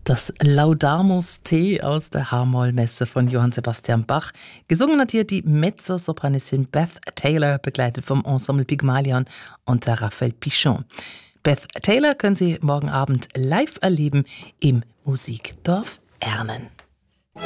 Das Laudamus Te aus der H-Moll-Messe von Johann Sebastian Bach. Gesungen hat hier die Mezzosopranistin Beth Taylor, begleitet vom Ensemble Pygmalion unter Raphael Pichon. Beth Taylor können Sie morgen Abend live erleben im Musikdorf Ernen.